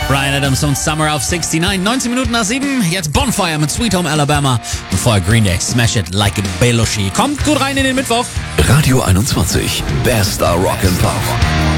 Bryan Adams und Summer auf 69. 19 Minuten nach 7. Jetzt Bonfire mit Sweet Home Alabama. Bevor Green Day Smash It Like a Belushi. Kommt gut rein in den Mittwoch. Radio 21. Bester Rock and Pop.